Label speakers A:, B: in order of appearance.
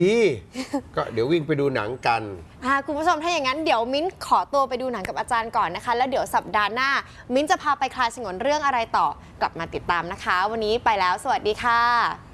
A: ก็เดี๋ยววิ่งไปดูหนังกัน
B: คุณผู้ชมถ้าอย่างนั้นเดี๋ยวมิ้นขอตัวไปดูหนังกับอาจารย์ก่อนนะคะแล้วเดี๋ยวสัปดาห์หน้ามิ้นจะพาไปคลายสงวนเรื่องอะไรต่อกลับมาติดตามนะคะวันนี้ไปแล้วสวัสดีค่ะ